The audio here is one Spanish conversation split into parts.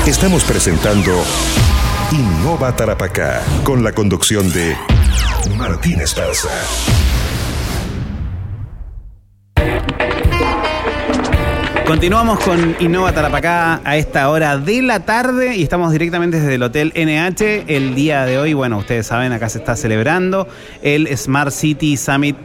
Estamos presentando Innova Tarapacá, con la conducción de Martín Esparza. Continuamos con Innova Tarapacá a esta hora de la tarde y estamos directamente desde el Hotel NH. El día de hoy, bueno, ustedes saben, acá se está celebrando el Smart City Summit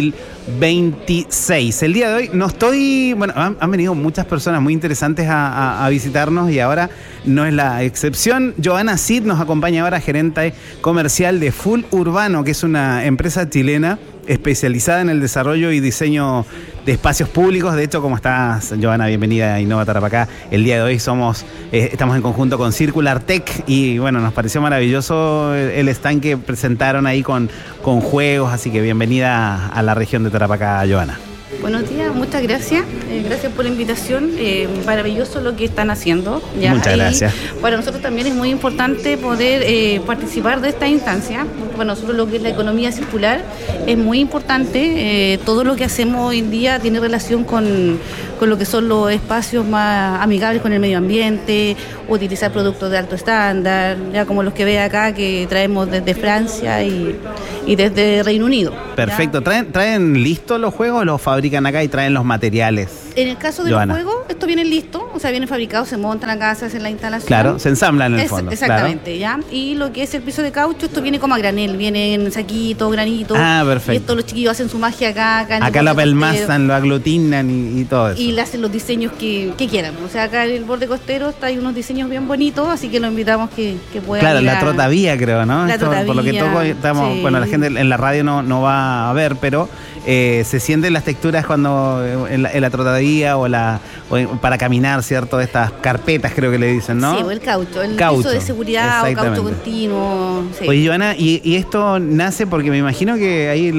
2026. El día de hoy no estoy... Bueno, han venido muchas personas muy interesantes a visitarnos y ahora no es la excepción. Johanna Cid nos acompaña ahora, gerente comercial de Full Urbano, que es una empresa chilena especializada en el desarrollo y diseño de espacios públicos. De hecho, ¿cómo estás, Johanna? Bienvenida a Innova Tarapacá. El día de hoy estamos en conjunto con Circular Tech y bueno, nos pareció maravilloso el stand que presentaron ahí con juegos, así que bienvenida a la región de Tarapacá, Johanna. Buenos días, muchas gracias. Gracias por la invitación. Maravilloso lo que están haciendo. ¿Ya? Muchas gracias. Para nosotros también es muy importante poder participar de esta instancia. Para nosotros lo que es la economía circular es muy importante. Todo lo que hacemos hoy en día tiene relación con lo que son los espacios más amigables con el medio ambiente, utilizar productos de alto estándar, ya como los que ve acá que traemos desde Francia y desde Reino Unido. Perfecto. ¿Traen listos los juegos o los fabrican acá y traen los materiales? En el caso de Johanna, los juegos, esto viene listo, o sea, viene fabricado, se montan acá, se hacen la instalación. Claro, se ensamblan en el fondo. Exactamente, claro. ¿ya? Y lo que es el piso de caucho, esto viene como a granel, viene en saquito, granito. Ah, perfecto. Y esto los chiquillos hacen su magia acá Acá lo apelmazan, lo aglutinan y todo eso. Y le hacen los diseños que quieran. O sea, acá en el borde costero hay unos diseños bien bonitos, así que lo invitamos que puedan. Claro, la trotavía, creo, ¿no? La trotavía, por lo que toco, estamos, sí. Bueno, la gente en la radio no va a ver, pero se sienten las texturas cuando en la trotavía para caminar, ¿cierto? Estas carpetas, creo que le dicen, ¿no? Sí, o el caucho, el piso de seguridad o caucho continuo. Sí. Oye, Johanna, y esto nace porque me imagino que ahí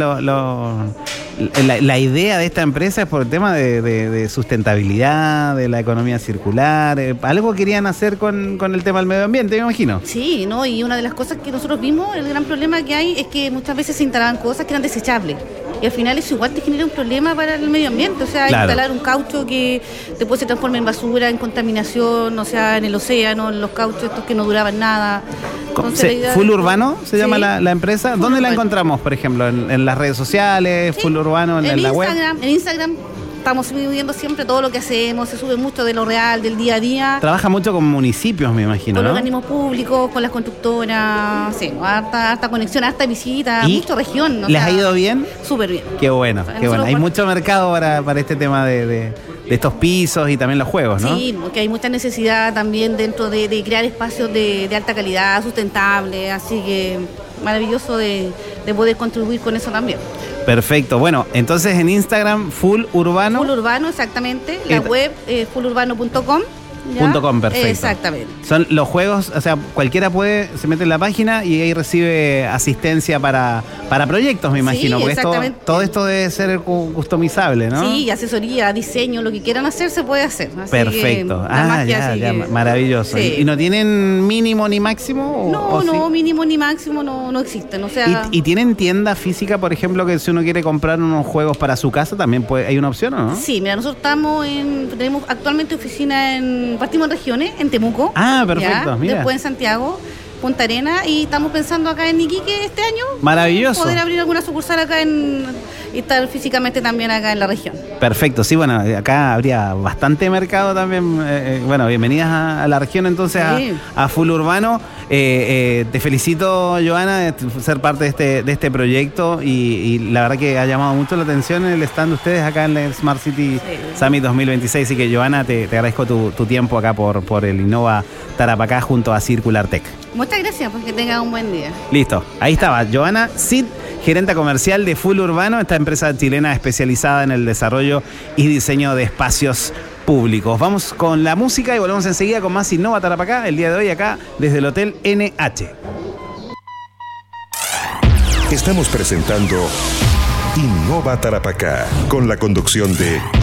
la idea de esta empresa es por el tema de sustentabilidad, de la economía circular. Algo querían hacer con el tema del medio ambiente, me imagino. Sí, ¿no? Y una de las cosas que nosotros vimos, el gran problema que hay es que muchas veces se instalaban cosas que eran desechables. Y al final eso igual te genera un problema para el medio ambiente. O sea, claro, instalar un caucho que después se transforma en basura, en contaminación, o sea, en el océano, en los cauchos estos que no duraban nada. Entonces, Full Urbano se llama la empresa. ¿Dónde la encontramos, por ejemplo? ¿En las redes sociales? Sí. Full Urbano en la web. En Instagram. Estamos subiendo siempre todo lo que hacemos, se sube mucho de lo real, del día a día. Trabaja mucho con municipios, me imagino, con ¿no? organismos públicos, con las constructoras, sí, harta conexión, harta visita, mucha región, ¿no? ¿Les ha ido bien? Súper bien. Qué bueno, qué bueno. Hay mucho mercado para este tema de estos pisos y también los juegos, ¿no? Sí, porque hay mucha necesidad también dentro de crear espacios de alta calidad, sustentables, así que maravilloso de poder contribuir con eso también. Perfecto. Bueno, entonces en Instagram, Full Urbano. Full Urbano, exactamente. La web fullurbano.com. .com, perfecto. Exactamente. Son los juegos, o sea, cualquiera se mete en la página y ahí recibe asistencia para proyectos, me imagino. Sí, porque todo esto debe ser customizable, ¿no? Sí, asesoría, diseño, lo que quieran hacer se puede hacer. Así perfecto. Maravilloso. Sí. ¿Y no tienen mínimo ni máximo? No, sí? Mínimo ni máximo no existen. O sea, ¿Y tienen tienda física, por ejemplo, que si uno quiere comprar unos juegos para su casa, también hay una opción, ¿o no? Sí, mira, nosotros tenemos actualmente oficina partimos en regiones, en Temuco. Ah, perfecto, mira. Después en Santiago, Punta Arenas, y estamos pensando acá en Iquique este año. Maravilloso. Poder abrir alguna sucursal acá y estar físicamente también acá en la región. Perfecto, sí, bueno, acá habría bastante mercado también. Bueno, bienvenidas a la región entonces, sí. a Full Urbano. Te felicito, Johanna, de ser parte de este proyecto y la verdad que ha llamado mucho la atención el stand de ustedes acá en el Smart City Summit 2026. Así que, Johanna, te agradezco tu tiempo acá por el Innova Tarapacá junto a Circular Tech. Muchas gracias, pues que tengan un buen día. Listo, ahí estaba Johanna Cid, gerente comercial de Full Urbano, esta empresa chilena especializada en el desarrollo y diseño de espacios públicos. Vamos con la música y volvemos enseguida con más Innova Tarapacá, el día de hoy acá desde el Hotel NH. Estamos presentando Innova Tarapacá, con la conducción de